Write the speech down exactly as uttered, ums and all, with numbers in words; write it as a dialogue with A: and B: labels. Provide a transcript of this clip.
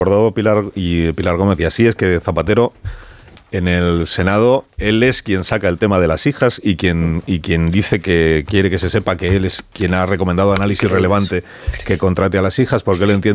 A: Recordó Pilar y Pilar Gómez, y así es que Zapatero en el Senado, él es quien saca el tema de las hijas y quien y quien dice que quiere que se sepa que él es quien ha recomendado análisis relevante que contrate a las hijas, porque él entiende